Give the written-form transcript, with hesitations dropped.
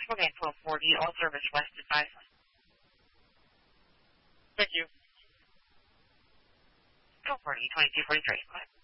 Command 1240, all service west advice. Thank you. 1240, 2243. Go ahead.